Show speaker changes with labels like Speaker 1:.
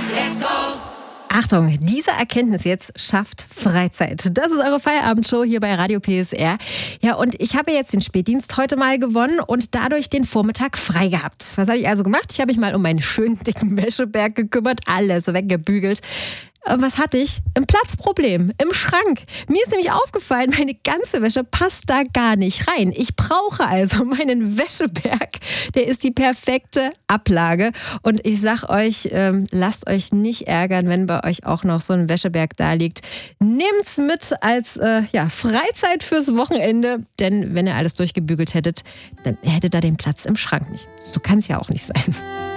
Speaker 1: Let's go!
Speaker 2: Achtung, diese Erkenntnis jetzt schafft Freizeit. Das ist eure Feierabendshow hier bei Radio PSR. Ja, und ich habe jetzt den Spätdienst heute mal gewonnen und dadurch den Vormittag frei gehabt. Was habe ich also gemacht? Ich habe mich mal um meinen schönen dicken Wäscheberg gekümmert, alles weggebügelt. Was hatte ich? Ein Platzproblem im Schrank. Mir ist nämlich aufgefallen, meine ganze Wäsche passt da gar nicht rein. Ich brauche also meinen Wäscheberg. Der ist die perfekte Ablage. Und ich sag euch, lasst euch nicht ärgern, wenn bei euch auch noch so ein Wäscheberg da liegt. Nehmt's mit als Freizeit fürs Wochenende. Denn wenn ihr alles durchgebügelt hättet, dann hättet ihr den Platz im Schrank nicht. So kann es ja auch nicht sein.